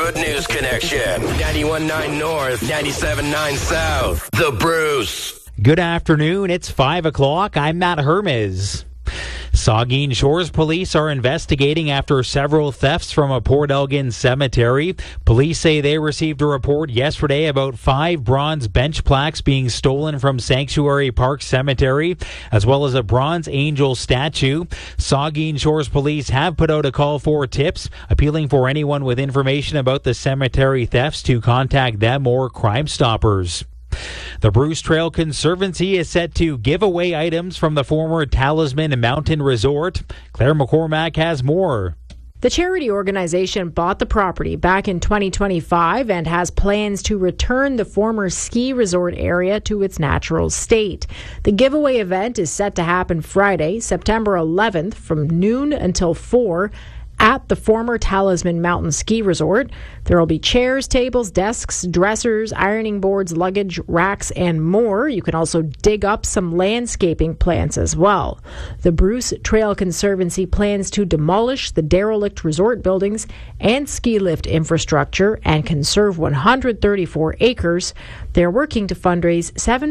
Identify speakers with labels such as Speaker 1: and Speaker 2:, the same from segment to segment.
Speaker 1: Good News Connection. 91.9 North, 97.9 South. The Bruce.
Speaker 2: Good afternoon. It's 5 o'clock. I'm Matt Hermes. Saugeen Shores police are investigating after several thefts from a Port Elgin cemetery. Police say they received a report yesterday about 5 bronze bench plaques being stolen from Sanctuary Park Cemetery, as well as a bronze angel statue. Saugeen Shores police have put out a call for tips, appealing for anyone with information about the cemetery thefts to contact them or Crime Stoppers. The Bruce Trail Conservancy is set to give away items from the former Talisman Mountain Resort. Claire McCormack has more.
Speaker 3: The charity organization bought the property back in 2025 and has plans to return the former ski resort area to its natural state. The giveaway event is set to happen Friday, September 11th from noon until 4 at the former Talisman Mountain Ski Resort. There will be chairs, tables, desks, dressers, ironing boards, luggage, racks, and more. You can also dig up some landscaping plants as well. The Bruce Trail Conservancy plans to demolish the derelict resort buildings and ski lift infrastructure and conserve 134 acres. They're working to fundraise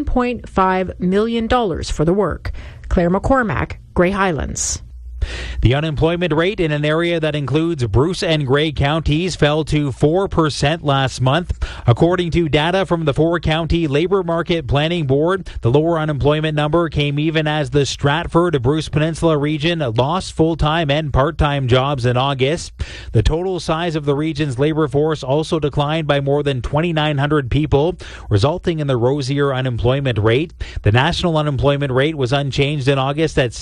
Speaker 3: $7.5 million for the work. Claire McCormack, Grey Highlands.
Speaker 2: The unemployment rate in an area that includes Bruce and Grey counties fell to 4% last month. According to data from the 4-county Labor Market Planning Board, the lower unemployment number came even as the Stratford-Bruce Peninsula region lost full-time and part-time jobs in August. The total size of the region's labor force also declined by more than 2,900 people, resulting in the rosier unemployment rate. The national unemployment rate was unchanged in August at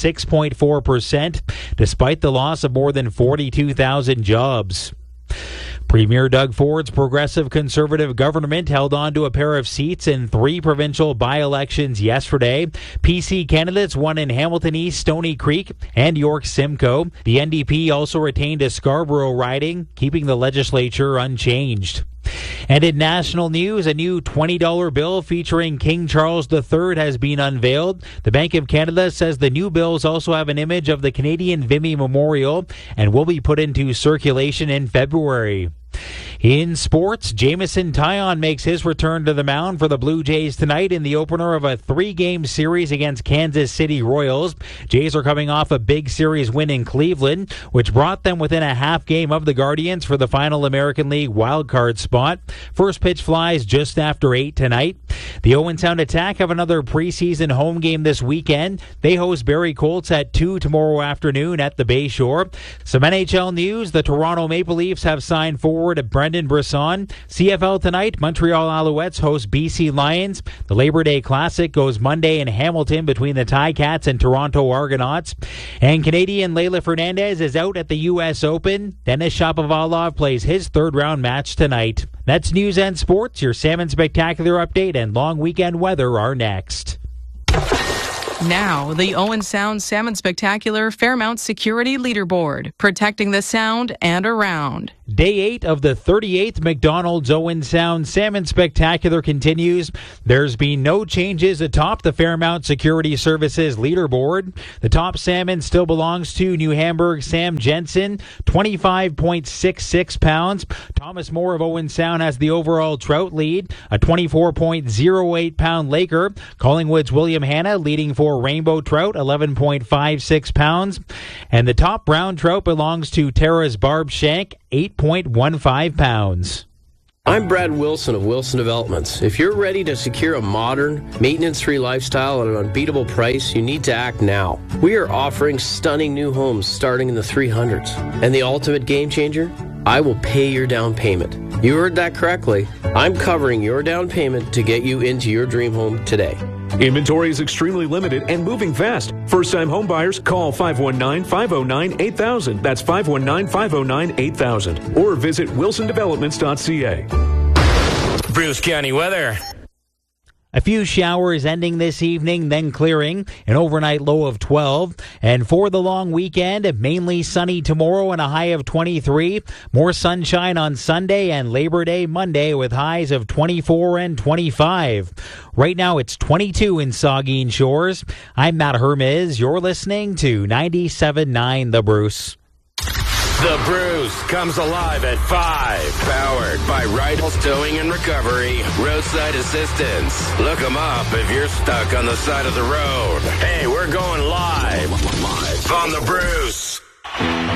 Speaker 2: 6.4%. Despite the loss of more than 42,000 jobs. Premier Doug Ford's progressive conservative government held on to a pair of seats in 3 provincial by-elections yesterday. PC candidates won in Hamilton East, Stony Creek, and York Simcoe. The NDP also retained a Scarborough riding, keeping the legislature unchanged. And in national news, a new $20 bill featuring King Charles III has been unveiled. The Bank of Canada says the new bills also have an image of the Canadian Vimy Memorial and will be put into circulation in February. In sports, Jameson Taillon makes his return to the mound for the Blue Jays tonight in the opener of a 3-game series against Kansas City Royals. Jays are coming off a big series win in Cleveland, which brought them within a half game of the Guardians for the final American League wildcard spot. First pitch flies just after 8 tonight. The Owen Sound Attack have another preseason home game this weekend. They host Barrie Colts at 2 tomorrow afternoon at the Bayshore. Some NHL news, the Toronto Maple Leafs have signed forward Brendan Brisson. CFL tonight, Montreal Alouettes host BC Lions. The Labor Day Classic goes Monday in Hamilton between the Ticats and Toronto Argonauts. And Canadian Leylah Fernandez is out at the U.S. Open. Denis Shapovalov plays his 3rd-round match tonight. That's news and sports. Your Salmon Spectacular update and long weekend weather are next.
Speaker 4: Now, the Owen Sound Salmon Spectacular Fairmount Security Leaderboard, protecting the Sound and around.
Speaker 2: Day 8 of the 38th McDonald's Owen Sound Salmon Spectacular continues. There's been no changes atop the Fairmount Security Services leaderboard. The top salmon still belongs to New Hamburg Sam Jensen, 25.66 pounds. Thomas Moore of Owen Sound has the overall trout lead, a 24.08 pound Laker. Collingwood's William Hanna leading for Rainbow Trout, 11.56 pounds. And the top brown trout belongs to Tara's Barb Shank, 8.15 pounds.
Speaker 5: I'm Brad Wilson of Wilson Developments. If you're ready to secure a modern, maintenance-free lifestyle at an unbeatable price, you need to act now. We are offering stunning new homes starting in the 300s. And the ultimate game changer? I will pay your down payment. You heard that correctly. I'm covering your down payment to get you into your dream home today.
Speaker 6: Inventory is extremely limited and moving fast. First-time home buyers, call 519-509-8000. That's 519-509-8000. Or visit wilsondevelopments.ca.
Speaker 1: Bruce County weather.
Speaker 2: A few showers ending this evening, then clearing. An overnight low of 12. And for the long weekend, mainly sunny tomorrow and a high of 23. More sunshine on Sunday and Labor Day Monday with highs of 24 and 25. Right now it's 22 in Saugeen Shores. I'm Matt Hermes. You're listening to 97.9 The Bruce.
Speaker 1: The Bruce comes alive at 5. Powered by Rydell's Towing and Recovery, Roadside Assistance. Look them up if you're stuck on the side of the road. Hey, we're going live on The Bruce.